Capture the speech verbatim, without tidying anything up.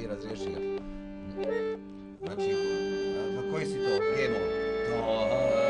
ti, razriješi ga. Znači, a, koji si to? Gemo. To,